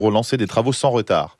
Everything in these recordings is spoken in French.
pour lancer des travaux sans retard.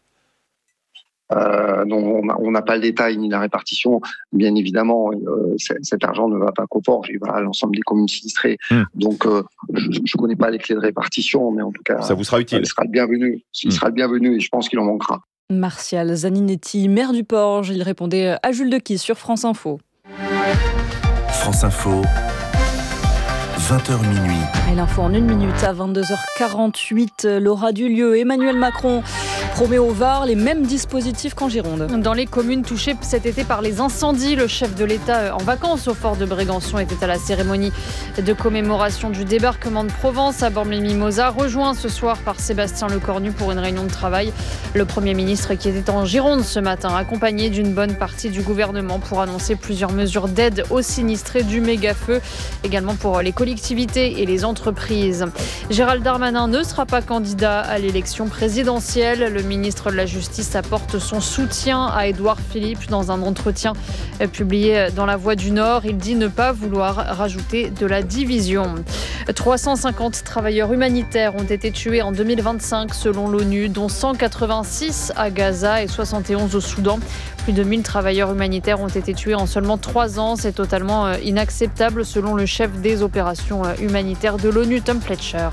Donc on n'a pas le détail ni la répartition. Bien évidemment, cet argent ne va pas qu'au Forges, il va à l'ensemble des communes sinistrées. Donc je connais pas les clés de répartition, mais en tout cas, ça vous sera utile. Il sera le bienvenu. Il sera le bienvenu et je pense qu'il en manquera. Martial Zaninetti, maire du Porge, il répondait à Jules Dequy sur France Info. France Info, 20h minuit. Et l'info en 1 minute à 22h48. L'aura du lieu. Emmanuel Macron promet au Var les mêmes dispositifs qu'en Gironde. Dans les communes touchées cet été par les incendies, le chef de l'État en vacances au fort de Brégançon était à la cérémonie de commémoration du débarquement de Provence à Bormes-les-Mimosas, rejoint ce soir par Sébastien Lecornu pour une réunion de travail. Le Premier ministre qui était en Gironde ce matin, accompagné d'une bonne partie du gouvernement pour annoncer plusieurs mesures d'aide aux sinistrés du méga-feu, également pour les collectivités et les entreprises. Gérald Darmanin ne sera pas candidat à l'élection présidentielle. Le ministre de la Justice apporte son soutien à Édouard Philippe dans un entretien publié dans La Voix du Nord. Il dit ne pas vouloir rajouter de la division. 350 travailleurs humanitaires ont été tués en 2025 selon l'ONU, dont 186 à Gaza et 71 au Soudan. Plus de 1000 travailleurs humanitaires ont été tués en seulement 3 ans. C'est totalement inacceptable selon le chef des opérations humanitaires de l'ONU, Tom Fletcher.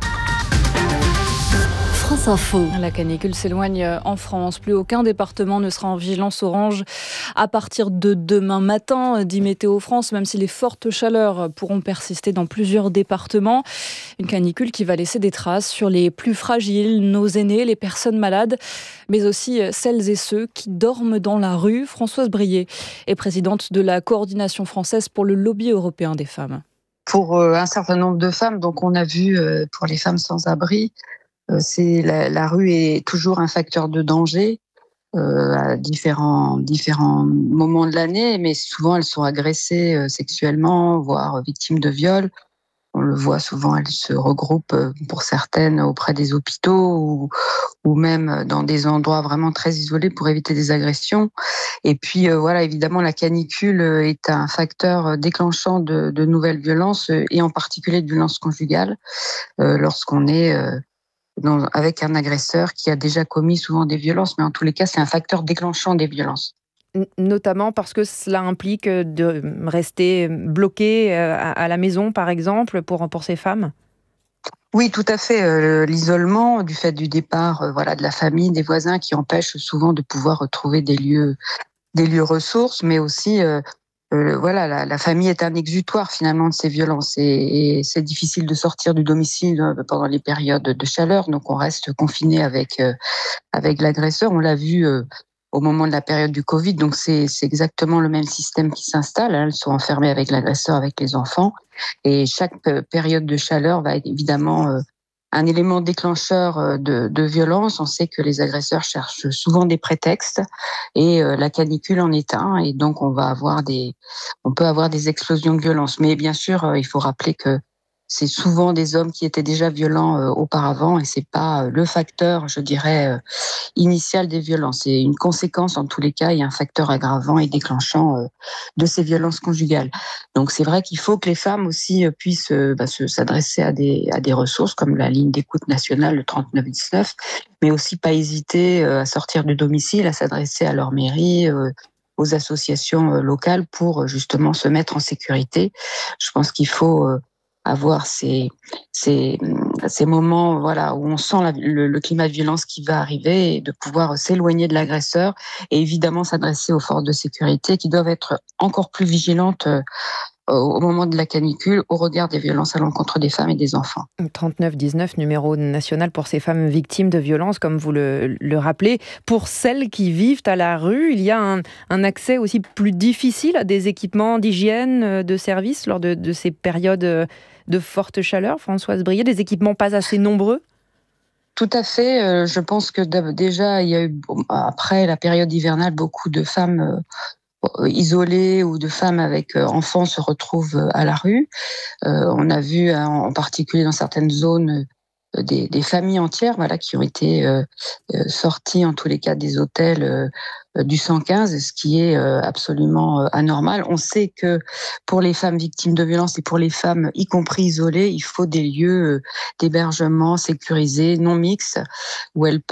France Info. La canicule s'éloigne en France. Plus aucun département ne sera en vigilance orange à partir de demain matin, dit Météo France, même si les fortes chaleurs pourront persister dans plusieurs départements. Une canicule qui va laisser des traces sur les plus fragiles, nos aînés, les personnes malades, mais aussi celles et ceux qui dorment dans la rue. Françoise Brier est présidente de la coordination française pour le lobby européen des femmes. Pour un certain nombre de femmes, donc on a vu pour les femmes sans abri, la rue est toujours un facteur de danger à différents moments de l'année, mais souvent elles sont agressées sexuellement, voire victimes de viols. On le voit souvent, elles se regroupent pour certaines auprès des hôpitaux ou même dans des endroits vraiment très isolés pour éviter des agressions. Et puis voilà, évidemment, la canicule est un facteur déclenchant de nouvelles violences et en particulier de violences conjugales lorsqu'on est avec un agresseur qui a déjà commis souvent des violences, mais en tous les cas, c'est un facteur déclenchant des violences. Notamment parce que cela implique de rester bloqué à la maison, par exemple, pour ces femmes ? Oui, tout à fait. L'isolement du fait du départ de la famille, des voisins qui empêchent souvent de pouvoir retrouver des lieux ressources, mais aussi la famille est un exutoire finalement de ces violences et c'est difficile de sortir du domicile pendant les périodes de chaleur, donc on reste confiné avec l'agresseur. On l'a vu au moment de la période du Covid, donc c'est exactement le même système qui s'installe. Elles sont enfermées avec l'agresseur, avec les enfants, et chaque période de chaleur va être évidemment un élément déclencheur de violence. On sait que les agresseurs cherchent souvent des prétextes et la canicule en est un, et donc on peut avoir des explosions de violence. Mais bien sûr, il faut rappeler que c'est souvent des hommes qui étaient déjà violents auparavant et c'est pas le facteur, je dirais, initial des violences. C'est une conséquence en tous les cas et un facteur aggravant et déclenchant de ces violences conjugales. Donc c'est vrai qu'il faut que les femmes aussi puissent s'adresser à des ressources comme la ligne d'écoute nationale, le 3919, mais aussi pas hésiter à sortir du domicile, à s'adresser à leur mairie, aux associations locales pour justement se mettre en sécurité. Je pense qu'il faut avoir ces moments où on sent le climat de violence qui va arriver et de pouvoir s'éloigner de l'agresseur et évidemment s'adresser aux forces de sécurité qui doivent être encore plus vigilantes au moment de la canicule au regard des violences à l'encontre des femmes et des enfants. 3919, numéro national pour ces femmes victimes de violences, comme vous le rappelez. Pour celles qui vivent à la rue, il y a un accès aussi plus difficile à des équipements d'hygiène, de services lors de ces périodes de forte chaleur, Françoise Brier, des équipements pas assez nombreux ? Tout à fait. Je pense que déjà, il y a eu, après la période hivernale, beaucoup de femmes isolées ou de femmes avec enfants se retrouvent à la rue. On a vu en particulier dans certaines zones des familles entières qui ont été sorties en tous les cas des hôtels du 115, ce qui est absolument anormal. On sait que pour les femmes victimes de violences et pour les femmes y compris isolées, il faut des lieux d'hébergement sécurisés, non mixtes, où elles